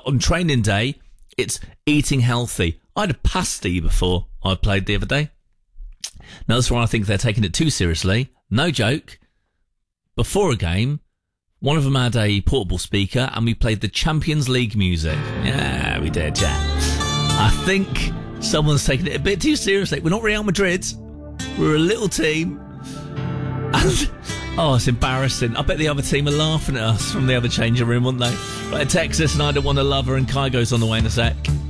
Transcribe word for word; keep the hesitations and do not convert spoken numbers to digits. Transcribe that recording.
on training day, it's eating healthy. I had a pasty before I played the other day. Now, that's why I think they're taking it too seriously. No joke. Before a game, one of them had a portable speaker and we played the Champions League music. Yeah, we did, yeah. I think someone's taking it a bit too seriously. We're not Real Madrid. We're a little team. And, oh, it's embarrassing. I bet the other team are laughing at us from the other changing room, wouldn't they? Right, Texas and I don't want to love her, and Kai goes on the way in a sec.